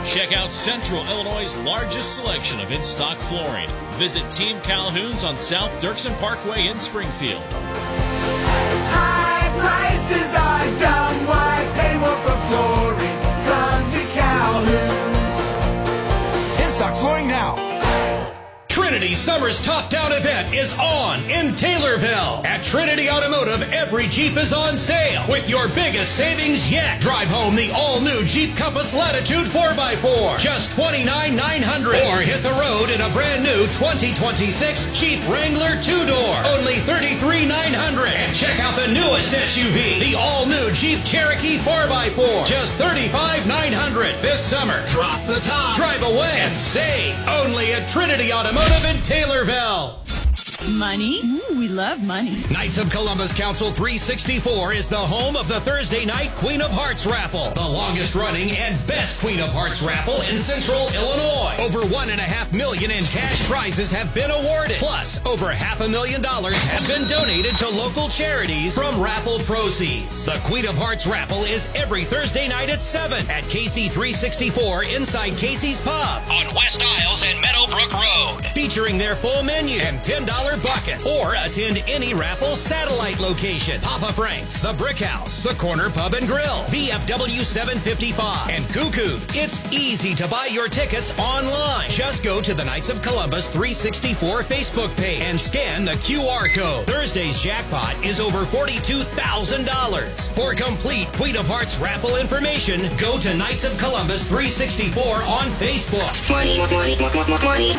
Check out Central Illinois' largest selection of in-stock flooring. Visit Team Calhoun's on South Dirksen Parkway in Springfield. High prices are dumb. Why pay more for flooring? Come to Calhoun's. In-stock flooring now. Trinity Summer's Top Down event is on in Taylorville. At Trinity Automotive, every Jeep is on sale with your biggest savings yet. Drive home the all-new Jeep Compass Latitude 4x4, just $29,900. Or hit the road in a brand new 2026 Jeep Wrangler 2-door, only $33,900. And check out the newest SUV, the all-new Jeep Cherokee 4x4, just $35,900. This summer, drop the top, drive away, and save. Only at Trinity Automotive in Taylorville. Money? Ooh, we love money. Knights of Columbus Council 364 is the home of the Thursday night Queen of Hearts raffle, the longest running and best Queen of Hearts raffle in Central Illinois. Over $1.5 million in cash prizes have been awarded. Plus, over $500,000 have been donated to local charities from raffle proceeds. The Queen of Hearts raffle is every Thursday night at 7 at KC 364 inside Casey's Pub on West Isles and Meadowbrook Road, featuring their full menu and $10 buckets. Or attend any raffle satellite location. Papa Frank's, the Brick House, the Corner Pub and Grill, VFW 755, and Cuckoo's. It's easy to buy your tickets online. Just go to the Knights of Columbus 364 Facebook page and scan the QR code. Thursday's jackpot is over $42,000. For complete Queen of Hearts raffle information, go to Knights of Columbus 364 on Facebook. Money.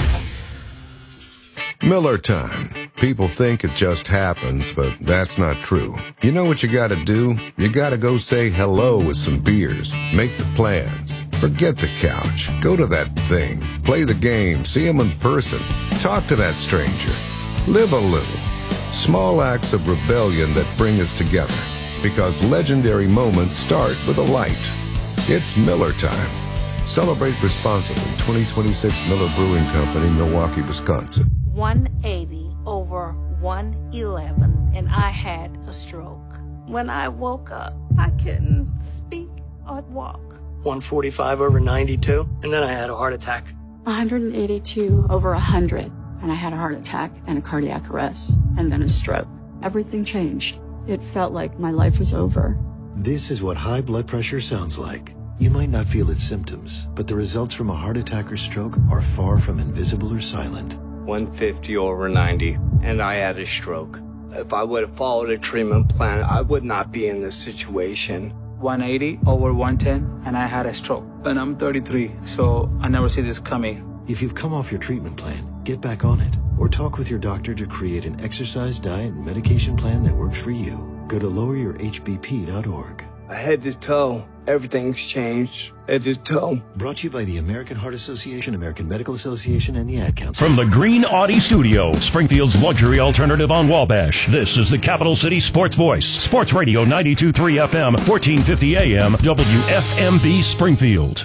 Miller time. People think it just happens, but that's not true. You know what you gotta do? You gotta go say hello with some beers. Make the plans. Forget the couch. Go to that thing. Play the game. See them in person. Talk to that stranger. Live a little. Small acts of rebellion that bring us together. Because legendary moments start with a light. It's Miller time. Celebrate responsibly. 2026 Miller Brewing Company, Milwaukee, Wisconsin. 180 over 111, and I had a stroke. When I woke up, I couldn't speak or walk. 145 over 92, and then I had a heart attack. 182 over 100, and I had a heart attack and a cardiac arrest, and then a stroke. Everything changed. It felt like my life was over. This is what high blood pressure sounds like. You might not feel its symptoms, but the results from a heart attack or stroke are far from invisible or silent. 150 over 90, and I had a stroke. If I would have followed a treatment plan, I would not be in this situation. 180 over 110, and I had a stroke. And I'm 33, so I never see this coming. If you've come off your treatment plan, get back on it, or talk with your doctor to create an exercise, diet, and medication plan that works for you. Go to loweryourhbp.org. Head to toe, everything's changed. Head to toe. Brought to you by the American Heart Association, American Medical Association, and the Ad Council. From the Green Audi Studio, Springfield's luxury alternative on Wabash, this is the Capital City Sports Voice. Sports Radio 92.3 FM, 1450 AM, WFMB Springfield.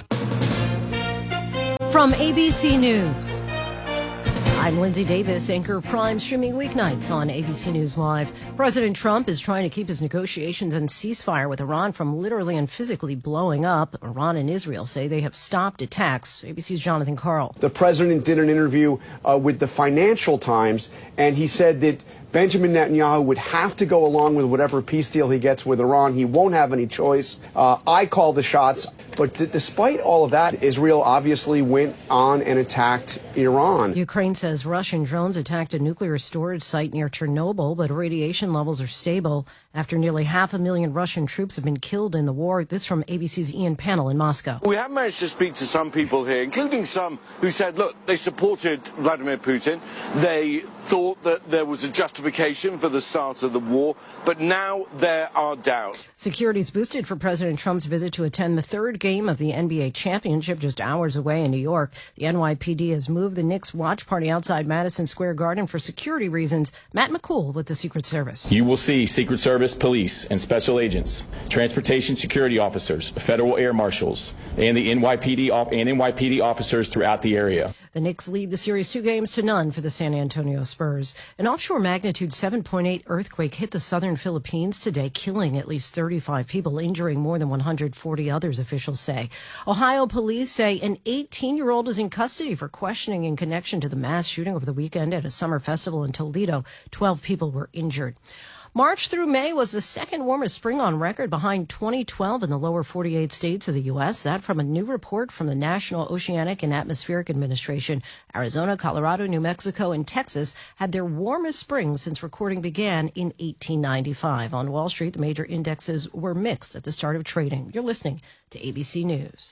From ABC News, I'm Lindsay Davis, anchor Prime, streaming weeknights on ABC News Live. President Trump is trying to keep his negotiations and ceasefire with Iran from literally and physically blowing up. Iran and Israel say they have stopped attacks. ABC's Jonathan Karl. The president did an interview with the Financial Times, and he said that Benjamin Netanyahu would have to go along with whatever peace deal he gets with Iran. He won't have any choice. I call the shots. But despite all of that, Israel obviously went on and attacked Iran. Ukraine says Russian drones attacked a nuclear storage site near Chernobyl, but radiation levels are stable after nearly 500,000 Russian troops have been killed in the war. This from ABC's Ian Pannell in Moscow. We have managed to speak to some people here, including some who said, look, they supported Vladimir Putin. They thought that there was a justification for the start of the war, but now there are doubts. Security is boosted for President Trump's visit to attend the third game of the NBA championship just hours away in New York. The NYPD has moved the Knicks watch party outside Madison Square Garden for security reasons. Matt McCool with the Secret Service. You will see Secret Service, police, and special agents, transportation security officers, federal air marshals, and the NYPD officers throughout the area. The Knicks lead the series 2-0 for the San Antonio Spurs. An offshore magnitude 7.8 earthquake hit the southern Philippines today, killing at least 35 people, injuring more than 140 others, officials say. Ohio police say an 18-year-old is in custody for questioning in connection to the mass shooting over the weekend at a summer festival in Toledo. 12 people were injured. March through May was the second warmest spring on record, behind 2012 in the lower 48 states of the U.S. That from a new report from the National Oceanic and Atmospheric Administration. Arizona, Colorado, New Mexico, and Texas had their warmest springs since recording began in 1895. On Wall Street, the major indexes were mixed at the start of trading. You're listening to ABC News.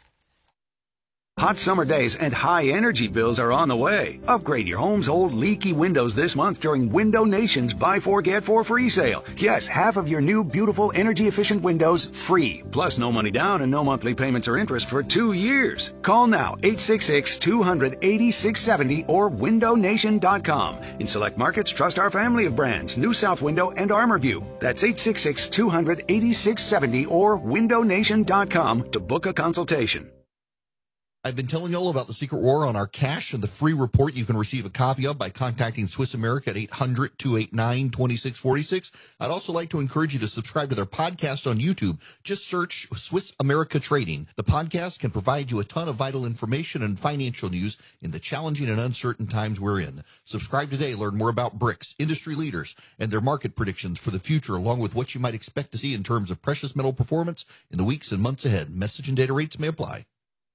Hot summer days and high energy bills are on the way. Upgrade your home's old leaky windows this month during Window Nation's Buy 4 Get 4 free sale. Yes, half of your new beautiful energy efficient windows free. Plus no money down and no monthly payments or interest for 2 years. Call now 866-200-8670 or windownation.com. In select markets, trust our family of brands, New South Window and ArmorView. That's 866-200-8670 or windownation.com to book a consultation. I've been telling you all about the secret war on our cash and the free report you can receive a copy of by contacting Swiss America at 800-289-2646. I'd also like to encourage you to subscribe to their podcast on YouTube. Just search Swiss America Trading. The podcast can provide you a ton of vital information and financial news in the challenging and uncertain times we're in. Subscribe today. Learn more about BRICS, industry leaders, and their market predictions for the future, along with what you might expect to see in terms of precious metal performance in the weeks and months ahead. Message and data rates may apply.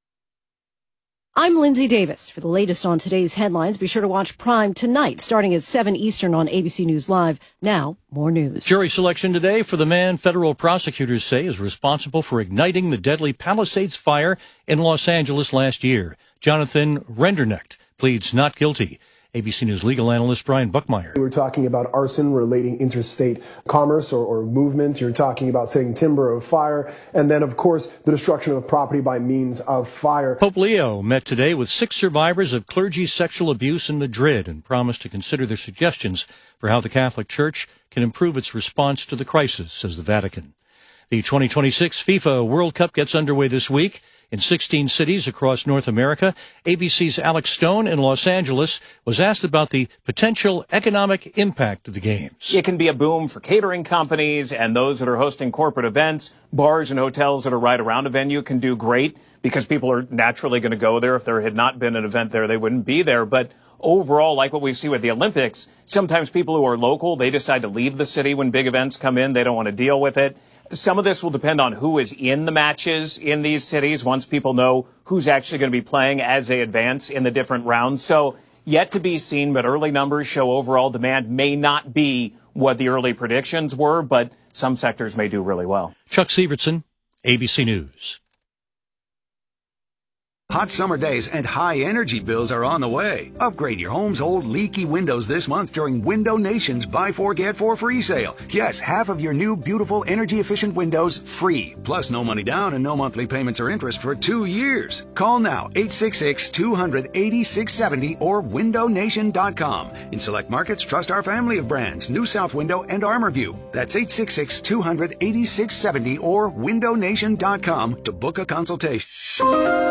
I'm Lindsay Davis. For the latest on today's headlines, be sure to watch Prime tonight, starting at 7 Eastern on ABC News Live. Now, more news. Jury selection today for the man federal prosecutors say is responsible for igniting the deadly Palisades fire in Los Angeles last year. Jonathan Rendernecht pleads not guilty. ABC News legal analyst Brian Buckmeyer. We're talking about arson relating interstate commerce or movement. You're talking about setting timber of fire. And then, of course, the destruction of property by means of fire. Pope Leo met today with 6 survivors of clergy sexual abuse in Madrid and promised to consider their suggestions for how the Catholic Church can improve its response to the crisis, says the Vatican. The 2026 FIFA World Cup gets underway this week. In 16 cities across North America, ABC's Alex Stone in Los Angeles was asked about the potential economic impact of the games. It can be a boom for catering companies and those that are hosting corporate events. Bars and hotels that are right around a venue can do great because people are naturally going to go there. If there had not been an event there, they wouldn't be there. But overall, like what we see with the Olympics, sometimes people who are local, they decide to leave the city when big events come in. They don't want to deal with it. Some of this will depend on who is in the matches in these cities once people know who's actually going to be playing as they advance in the different rounds. So yet to be seen, but early numbers show overall demand may not be what the early predictions were, but some sectors may do really well. Chuck Severson, ABC News. Hot summer days and high energy bills are on the way. Upgrade your home's old leaky windows this month during Window Nation's Buy 4 Get 4 free sale. Yes, half of your new beautiful energy efficient windows free. Plus no money down and no monthly payments or interest for 2 years. Call now 866-200-8670 or windownation.com. In select markets, trust our family of brands, New South Window and ArmorView. That's 866-200-8670 or windownation.com to book a consultation.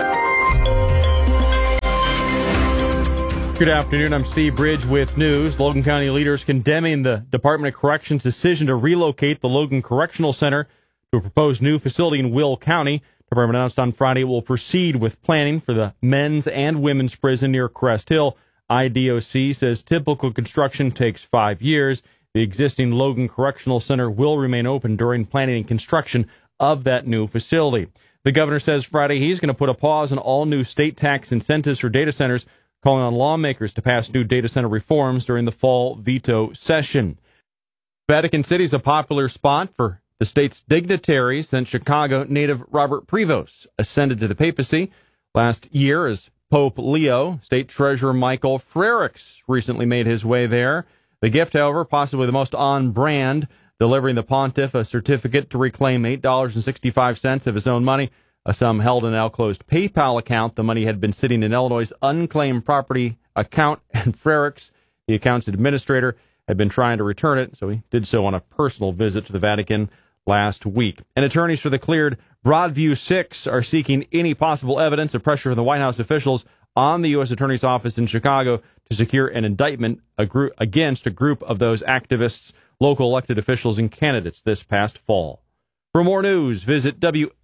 Good afternoon. I'm Steve Bridge with news. Logan County leaders condemning the Department of Corrections' decision to relocate the Logan Correctional Center to a proposed new facility in Will County. The department announced on Friday it will proceed with planning for the men's and women's prison near Crest Hill. IDOC says typical construction takes 5 years. The existing Logan Correctional Center will remain open during planning and construction of that new facility. The governor says Friday he's going to put a pause on all new state tax incentives for data centers, calling on lawmakers to pass new data center reforms during the fall veto session. Vatican City is a popular spot for the state's dignitaries since Chicago native Robert Prevost ascended to the papacy last year as Pope Leo. State Treasurer Michael Frericks recently made his way there. The gift, however, possibly the most on-brand, delivering the pontiff a certificate to reclaim $8.65 of his own money, a sum held in an now-closed PayPal account. The money had been sitting in Illinois' unclaimed property account, and Frericks, the account's administrator, had been trying to return it, so he did so on a personal visit to the Vatican last week. And attorneys for the cleared Broadview 6 are seeking any possible evidence of pressure from the White House officials on the U.S. Attorney's Office in Chicago to secure an indictment against a group of those activists, local elected officials, and candidates this past fall. For more news, visit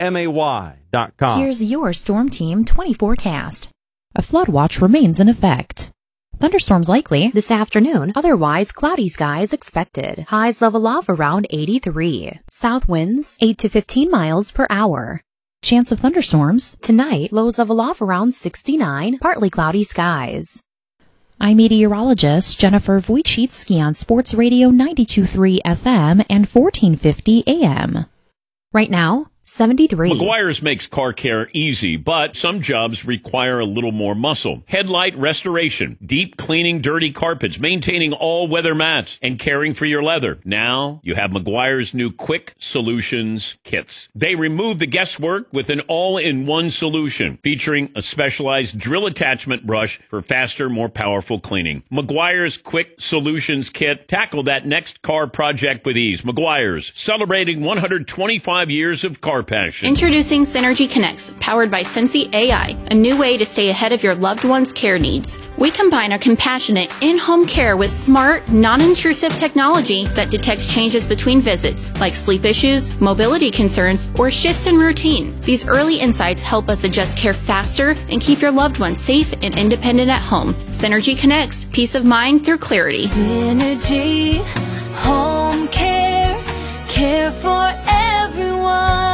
WMAY.com. Here's your Storm Team 20 forecast. A flood watch remains in effect. Thunderstorms likely this afternoon, otherwise cloudy skies expected. Highs level off around 83. South winds 8 to 15 miles per hour. Chance of thunderstorms tonight, lows level off around 69, partly cloudy skies. I'm meteorologist Jennifer Wojcicki on Sports Radio 92.3 FM and 1450 AM. Right now, 73. Meguiar's makes car care easy, but some jobs require a little more muscle. Headlight restoration, deep cleaning dirty carpets, maintaining all weather mats, and caring for your leather. Now you have Meguiar's new Quick Solutions kits. They remove the guesswork with an all-in-one solution, featuring a specialized drill attachment brush for faster, more powerful cleaning. Meguiar's Quick Solutions kit. Tackle that next car project with ease. Meguiar's, celebrating 125 years of car passion. Introducing Synergy Connects, powered by Sensi AI, a new way to stay ahead of your loved one's care needs. We combine our compassionate in-home care with smart, non-intrusive technology that detects changes between visits, like sleep issues, mobility concerns, or shifts in routine. These early insights help us adjust care faster and keep your loved ones safe and independent at home. Synergy Connects, peace of mind through clarity. Synergy, home care, care for everyone.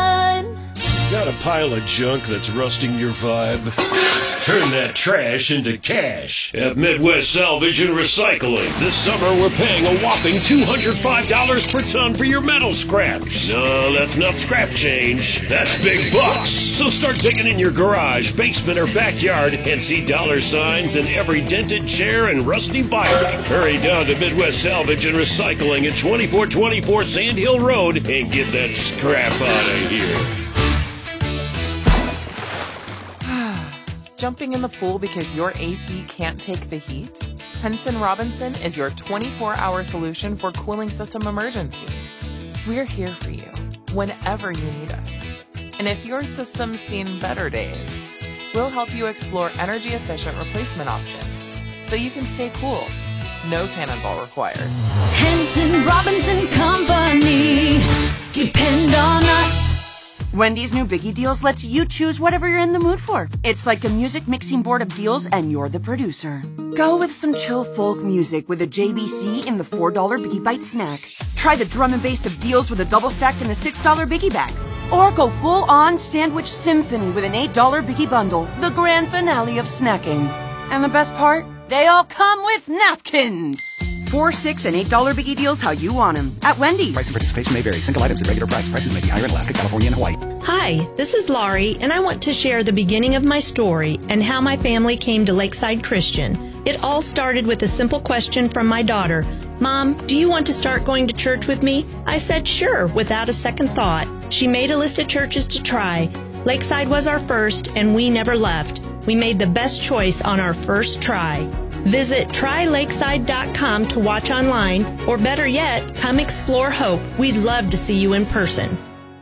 Got a pile of junk that's rusting your vibe? Turn that trash into cash at Midwest Salvage and Recycling. This summer, we're paying a whopping $205 per ton for your metal scraps. No, that's not scrap change. That's big bucks. So start digging in your garage, basement, or backyard and see dollar signs in every dented chair and rusty Bible. Hurry down to Midwest Salvage and Recycling at 2424 Sand Hill Road and get that scrap out of here. Jumping in the pool because your AC can't take the heat? Henson Robinson is your 24-hour solution for cooling system emergencies. We're here for you whenever you need us. And if your system's seen better days, we'll help you explore energy-efficient replacement options so you can stay cool. No cannonball required. Henson Robinson Company. Depend on us. Wendy's new Biggie Deals lets you choose whatever you're in the mood for. It's like a music mixing board of deals, and you're the producer. Go with some chill folk music with a JBC in the $4 Biggie Bite snack. Try the drum and bass of deals with a double stack and a $6 Biggie bag. Or go full-on sandwich symphony with an $8 Biggie bundle, the grand finale of snacking. And the best part? They all come with napkins. $4, $6, and $8 Biggie Deals how you want them at Wendy's. Price and participation may vary. Single items at regular price. Prices may be higher in Alaska, California, and Hawaii. Hi, this is Laurie, and I want to share the beginning of my story and how my family came to Lakeside Christian. It all started with a simple question from my daughter. Mom, do you want to start going to church with me? I said sure, without a second thought. She made a list of churches to try. Lakeside was our first, and we never left. We made the best choice on our first try. Visit trylakeside.com to watch online, or better yet, come explore Hope. We'd love to see you in person.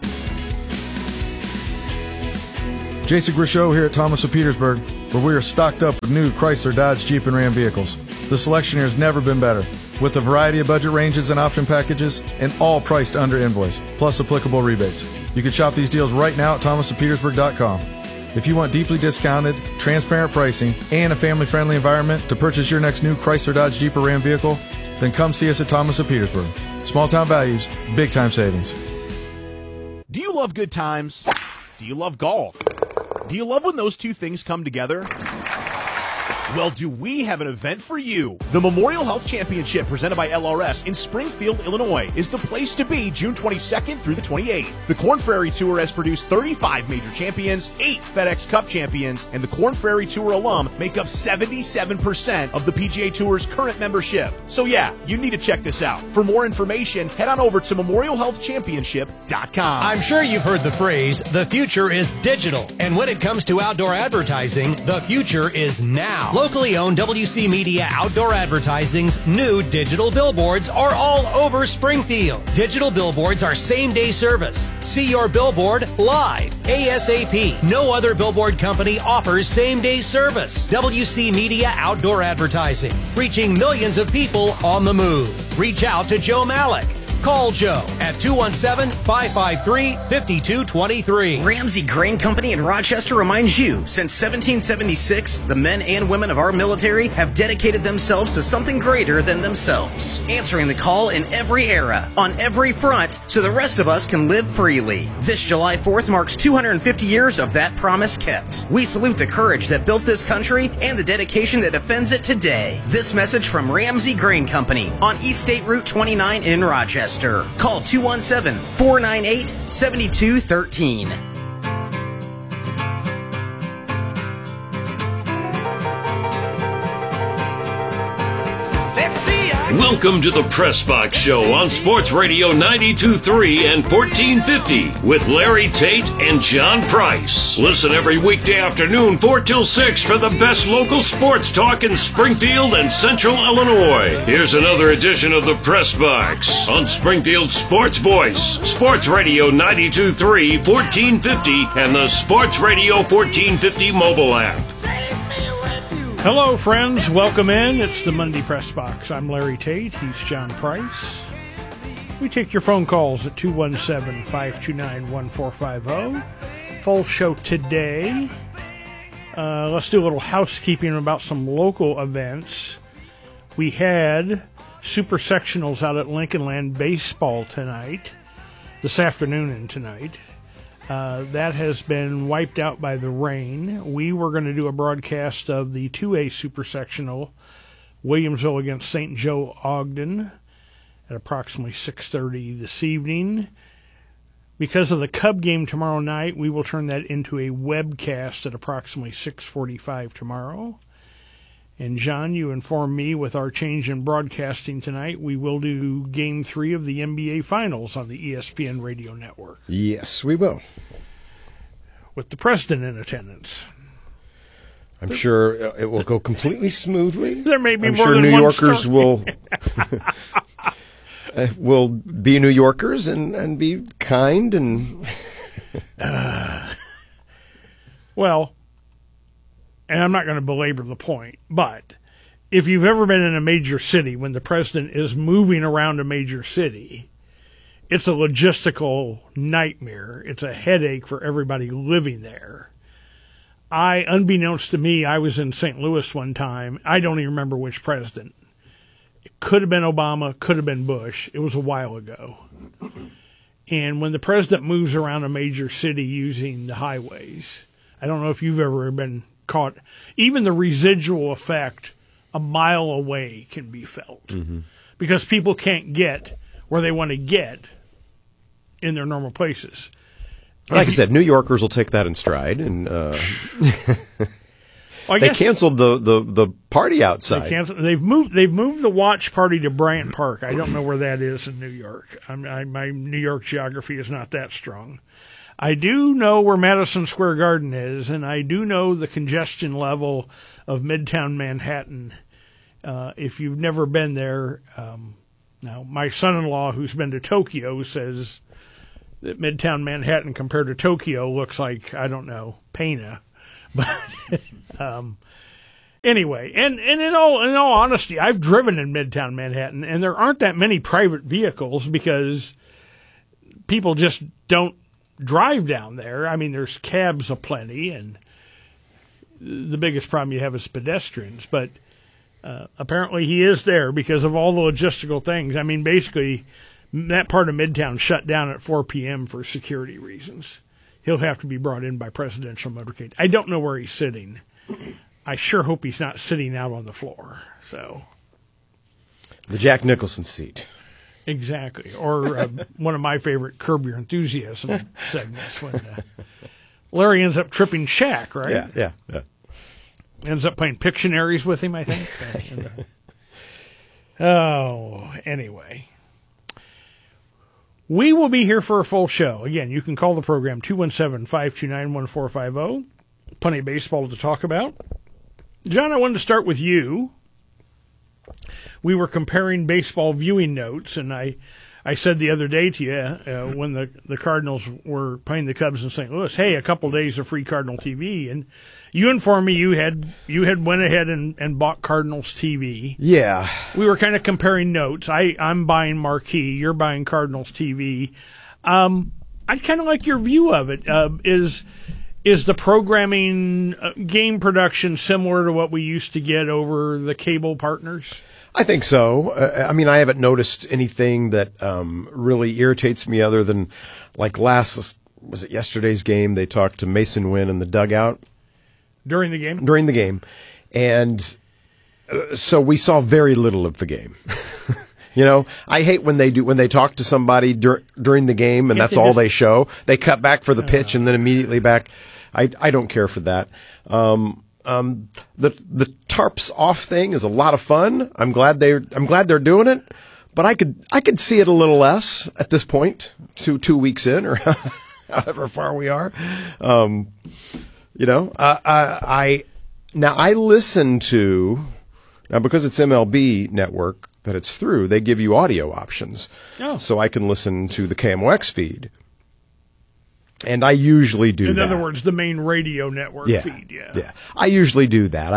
Jason Grishow here at Thomas of Petersburg, where we are stocked up with new Chrysler, Dodge, Jeep, and Ram vehicles. The selection here has never been better, with a variety of budget ranges and option packages, and all priced under invoice, plus applicable rebates. You can shop these deals right now at thomasofpetersburg.com. If you want deeply discounted, transparent pricing, and a family-friendly environment to purchase your next new Chrysler, Dodge, Jeep, or Ram vehicle, then come see us at Thomas of Petersburg. Small-town values, big-time savings. Do you love good times? Do you love golf? Do you love when those two things come together? Well, do we have an event for you? The Memorial Health Championship, presented by LRS in Springfield, Illinois, is the place to be June 22nd through the 28th. The Korn Ferry Tour has produced 35 major champions, 8 FedEx Cup champions, and the Korn Ferry Tour alum make up 77% of the PGA Tour's current membership. So yeah, you need to check this out. For more information, head on over to memorialhealthchampionship.com. I'm sure you've heard the phrase, the future is digital. And when it comes to outdoor advertising, the future is now. Locally owned WC Media Outdoor Advertising's new digital billboards are all over Springfield. Digital billboards are same-day service. See your billboard live, ASAP. No other billboard company offers same-day service. WC Media Outdoor Advertising, reaching millions of people on the move. Reach out to Joe Malik. Call Joe at 217-553-5223. Ramsey Grain Company in Rochester reminds you, since 1776, the men and women of our military have dedicated themselves to something greater than themselves, answering the call in every era, on every front, so the rest of us can live freely. This July 4th marks 250 years of that promise kept. We salute the courage that built this country and the dedication that defends it today. This message from Ramsey Grain Company on East State Route 29 in Rochester. Call 217-498-7213. Welcome to the Press Box Show on Sports Radio 92.3 and 1450 with Larry Tate and John Price. Listen every weekday afternoon 4 till 6 for the best local sports talk in Springfield and Central Illinois. Here's another edition of the Press Box on Springfield Sports Voice, Sports Radio 92.3, 1450, and the Sports Radio 1450 mobile app. Hello, friends. Welcome in. It's the Monday Press Box. I'm Larry Tate. He's John Price. We take your phone calls at 217-529-1450. Full show today. Let's do a little housekeeping about some local events. We had Super Sectionals out at Lincoln Land baseball this afternoon and tonight. That has been wiped out by the rain. We were going to do a broadcast of the 2A Super Sectional, Williamsville against St. Joe Ogden, at approximately 6:30 this evening. Because of the Cub game tomorrow night, we will turn that into a webcast at approximately 6:45 tomorrow. And John, you informed me with our change in broadcasting tonight, we will do Game 3 of the NBA Finals on the ESPN radio network. Yes, we will. With the president in attendance. I'm sure it will go completely smoothly. There may be I'm more sure than New one Yorkers story. will be New Yorkers and be kind and well, and I'm not going to belabor the point, but if you've ever been in a major city when the president is moving around a major city, it's a logistical nightmare. It's a headache for everybody living there. Unbeknownst to me, I was in St. Louis one time. I don't even remember which president. It could have been Obama, could have been Bush. It was a while ago. And when the president moves around a major city using the highways, I don't know if you've ever been caught. Even the residual effect a mile away can be felt because people can't get where they want to get in their normal places. Like I said, New Yorkers will take that in stride, and they canceled the party outside. They've moved the watch party to Bryant Park. I don't know where that is in New York. My New York geography is not that strong. I do know where Madison Square Garden is, and I do know the congestion level of Midtown Manhattan. If you've never been there, now my son-in-law, who's been to Tokyo, says that Midtown Manhattan compared to Tokyo looks like, I don't know, Pena. But anyway, and in all honesty, I've driven in Midtown Manhattan, and there aren't that many private vehicles because people just don't drive down there. I mean, there's cabs aplenty, and the biggest problem you have is pedestrians. But apparently he is there because of all the logistical things. I mean, basically, that part of Midtown shut down at 4 p.m. for security reasons. He'll have to be brought in by presidential motorcade. I don't know where he's sitting. I sure hope he's not sitting out on the floor. So, the Jack Nicholson seat. Exactly. Or one of my favorite Curb Your Enthusiasm segments when Larry ends up tripping Shaq, right? Yeah. Ends up playing Pictionaries with him, I think. Anyway. We will be here for a full show. Again, you can call the program 217-529-1450. Plenty of baseball to talk about. John, I wanted to start with you. We were comparing baseball viewing notes, and I said the other day to you when the Cardinals were playing the Cubs in St. Louis, hey, a couple days of free Cardinal TV, and you informed me you had went ahead and bought Cardinals TV. Yeah. We were kind of comparing notes. I'm buying Marquee. You're buying Cardinals TV. I'd kind of like your view of it. Is the programming game production similar to what we used to get over the cable partners? I think so. I mean, I haven't noticed anything that really irritates me other than, like was it yesterday's game, they talked to Mason Wynn in the dugout. During the game? During the game. And so we saw very little of the game. You know, I hate when they talk to somebody during the game and that's all they show. They cut back for the pitch and then immediately back. I don't care for that. The tarps off thing is a lot of fun. I'm glad they're doing it, but I could see it a little less at this point, 2 weeks in or however far we are. You know, I listen to, now because it's MLB Network that it's through, they give you audio options. Oh. So I can listen to the KMOX feed. And I usually do that. In other words, the main radio network feed. Yeah. I usually do that.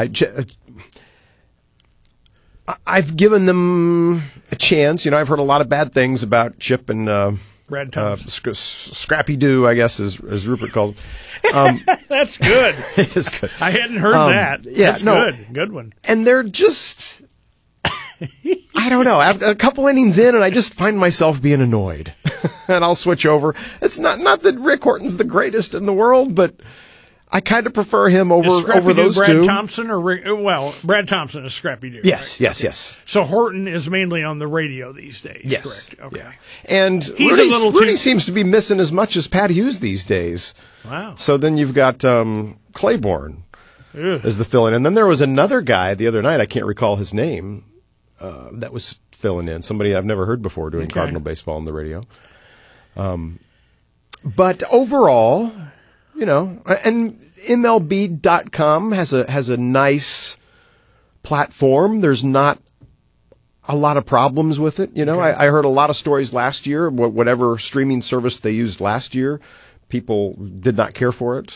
I've given them a chance. You know, I've heard a lot of bad things about Chip and Brad Thompson. Scrappy Doo, I guess, as Rupert called it. That's good. It is good. I hadn't heard that. Yeah, That's good. Good one. And they're just, I don't know. After a couple innings in, and I just find myself being annoyed. And I'll switch over. It's not that Rick Horton's the greatest in the world, but I kind of prefer him over those Brad two. Thompson Brad Thompson is Scrappy Doo. Yes, right? yes. So Horton is mainly on the radio these days. Yes. Correct. Okay. Yeah. And He's Rudy seems to be missing as much as Pat Hughes these days. Wow. So then you've got Claiborne as the fill-in. And then there was another guy the other night, I can't recall his name, that was filling in. Somebody I've never heard before doing Cardinal baseball on the radio. But overall, you know, and MLB.com has a nice platform. There's not a lot of problems with it. You know, I heard a lot of stories last year, whatever streaming service they used last year, people did not care for it.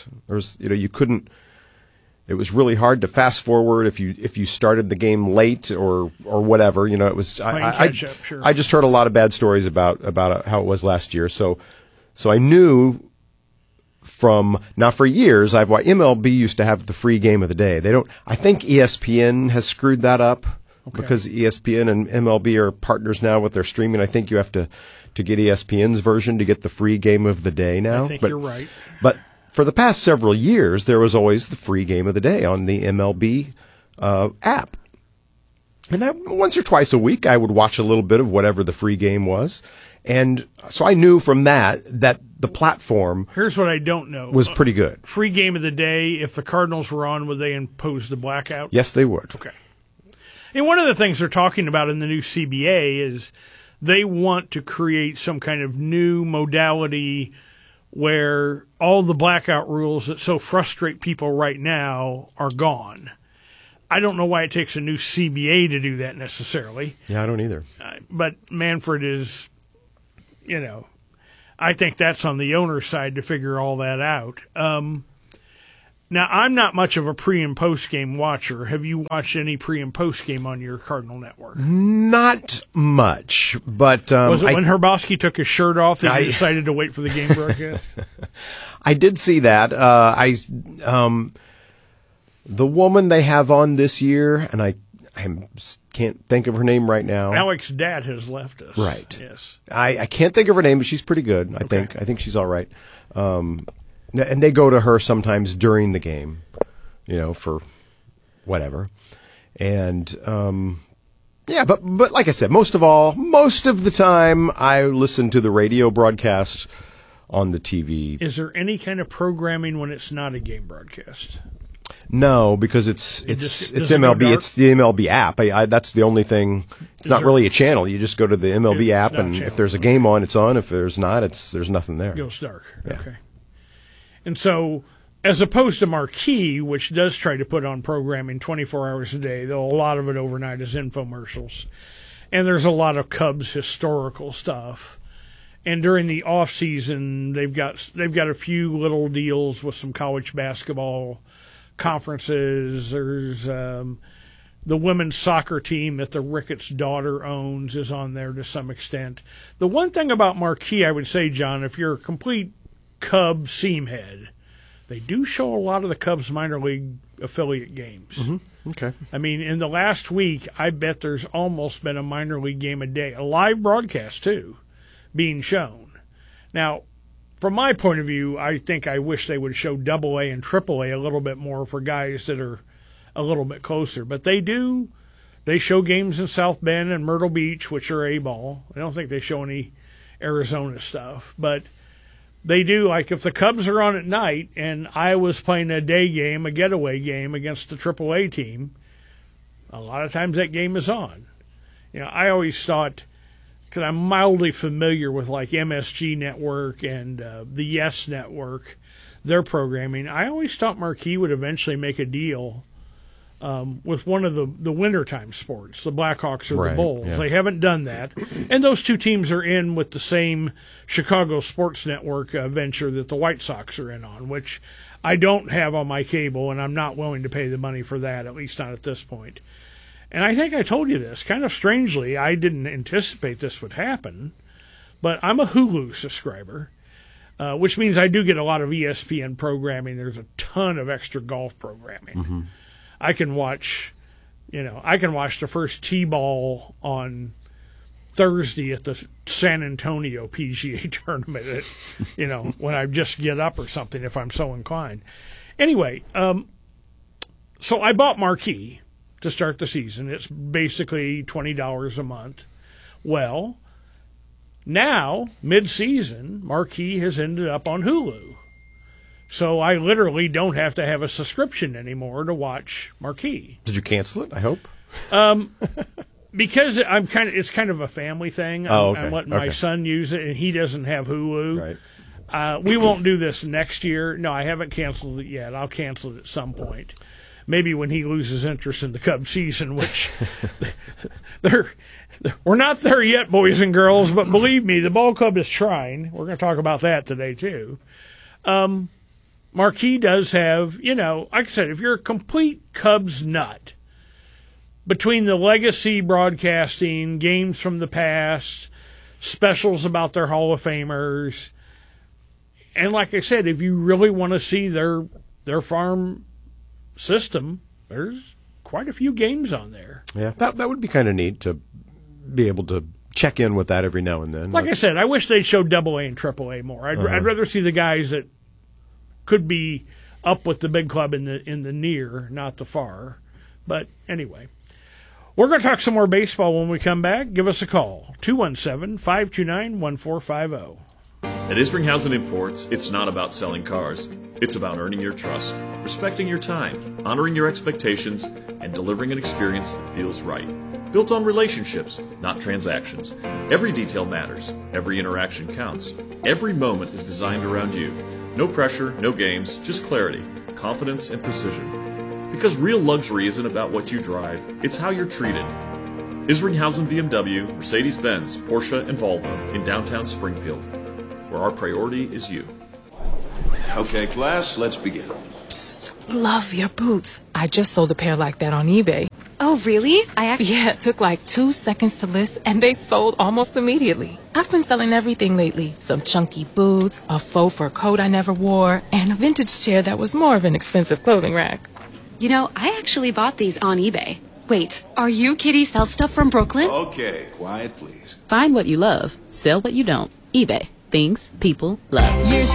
It was really hard to fast forward if you started the game late or whatever. You know, it was. I just heard a lot of bad stories about how it was last year. So I knew from now for years I've watched MLB used to have the free game of the day. They don't. I think ESPN has screwed that up because ESPN and MLB are partners now with their streaming. I think you have to get ESPN's version to get the free game of the day now. I think you're right. But for the past several years, there was always the free game of the day on the MLB app. And once or twice a week, I would watch a little bit of whatever the free game was. And so I knew from that the platform Here's what I don't know. Was pretty good. Free game of the day, if the Cardinals were on, would they impose the blackout? Yes, they would. Okay. And one of the things they're talking about in the new CBA is they want to create some kind of new modality where all the blackout rules that so frustrate people right now are gone. I don't know why it takes a new CBA to do that necessarily. Yeah, I don't either. But Manfred is, you know, I think that's on the owner's side to figure all that out. Now, I'm not much of a pre- and post-game watcher. Have you watched any pre- and post-game on your Cardinal network? Not much, but... was it when Hrabosky took his shirt off and he decided to wait for the game broadcast? I did see that. The woman they have on this year, and I can't think of her name right now. Alex Datt has left us. Right. Yes. I can't think of her name, but she's pretty good, I think. I think she's all right. And they go to her sometimes during the game, you know, for whatever. And, but like I said, most of the time I listen to the radio broadcast on the TV. Is there any kind of programming when it's not a game broadcast? No, because it's MLB. It's the MLB app. That's the only thing. It's not really a channel. You just go to the MLB app, and if there's a game on, it's on. If there's not, there's nothing there. It goes dark. Yeah. Okay. And so As opposed to Marquee, which does try to put on programming 24 hours a day, though a lot of it overnight is infomercials. And there's a lot of Cubs historical stuff. And during the off season, they've got a few little deals with some college basketball conferences. There's the women's soccer team that the Ricketts daughter owns is on there to some extent. The one thing about Marquee, I would say, John, if you're a complete Cub seam head, they do show a lot of the Cubs minor league affiliate games. Mm-hmm. Okay. I mean, in the last week, I bet there's almost been a minor league game a day, a live broadcast too, being shown. Now, from my point of view, I think I wish they would show AA and AAA a little bit more for guys that are a little bit closer. But they do. They show games in South Bend and Myrtle Beach, which are A-ball. I don't think they show any Arizona stuff, but they do. Like if the Cubs are on at night and Iowa's playing a day game, a getaway game against the AAA team, a lot of times that game is on. You know, I always thought, because I'm mildly familiar with like MSG Network and the Yes Network, their programming, I always thought Marquee would eventually make a deal with one of the wintertime sports, the Blackhawks or the Bulls. Yeah. They haven't done that. And those two teams are in with the same Chicago Sports Network venture that the White Sox are in on, which I don't have on my cable, and I'm not willing to pay the money for that, at least not at this point. And I think I told you this. Kind of strangely, I didn't anticipate this would happen, but I'm a Hulu subscriber, which means I do get a lot of ESPN programming. There's a ton of extra golf programming. Mm-hmm. I can watch the first T-ball on Thursday at the San Antonio PGA tournament, when I just get up or something, if I'm so inclined. Anyway, so I bought Marquee to start the season. It's basically $20 a month. Well, now, mid-season, Marquee has ended up on Hulu. So I literally don't have to have a subscription anymore to watch Marquee. Did you cancel it, I hope? Because it's kind of a family thing. I'm letting my son use it, and he doesn't have Hulu. Right. We won't do this next year. No, I haven't canceled it yet. I'll cancel it at some point. Maybe when he loses interest in the Cubs season, which we're not there yet, boys and girls, but believe me, the ball club is trying. We're going to talk about that today, too. Marquee does have, like I said, if you're a complete Cubs nut, between the legacy broadcasting, games from the past, specials about their Hall of Famers, and like I said, if you really want to see their farm system, there's quite a few games on there. Yeah, that would be kind of neat to be able to check in with that every now and then. Like I said, I wish they'd show AA and AAA more. I'd rather see the guys that could be up with the big club in the near, not the far. But anyway, we're going to talk some more baseball when we come back. Give us a call, 217-529-1450. At Isringhausen Imports, it's not about selling cars. It's about earning your trust, respecting your time, honoring your expectations, and delivering an experience that feels right. Built on relationships, not transactions. Every detail matters. Every interaction counts. Every moment is designed around you. No pressure, no games, just clarity, confidence, and precision. Because real luxury isn't about what you drive, it's how you're treated. Isringhausen BMW, Mercedes-Benz, Porsche, and Volvo in downtown Springfield, where our priority is you. Okay, class, let's begin. Psst, love your boots. I just sold a pair like that on eBay. Oh, really? Yeah, it took like 2 seconds to list, and they sold almost immediately. I've been selling everything lately. Some chunky boots, a faux fur coat I never wore, and a vintage chair that was more of an expensive clothing rack. You know, I actually bought these on eBay. Wait, are you Kitty Sell Stuff from Brooklyn? Okay, quiet please. Find what you love, sell what you don't. eBay. Things people love. You're